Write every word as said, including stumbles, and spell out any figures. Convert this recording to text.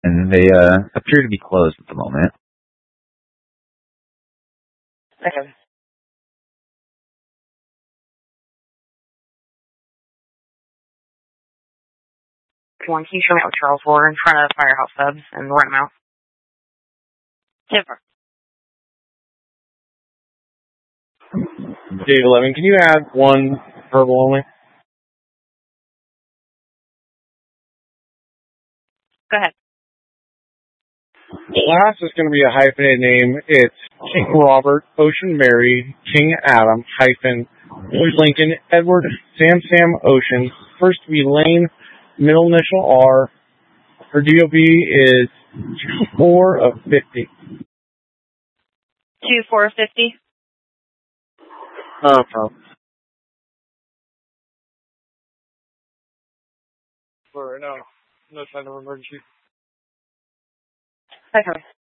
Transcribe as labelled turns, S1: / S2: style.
S1: and they uh, appear to be closed at the moment.
S2: Okay. One, can you show me what Charles were in front of Firehouse Subs and rent them out? Different.
S3: Dave eleven, can you add one verbal only?
S2: Go ahead.
S3: Last is going to be a hyphenated name. It's King Robert, Ocean Mary, King Adam, hyphen, Lloyd Lincoln, Edward, Sam Sam Ocean. First to be Lane, middle initial R. Her D O B is four of fifty.
S2: Two, four of fifty?
S3: No problem. For no, no sign of emergency.
S2: Okay.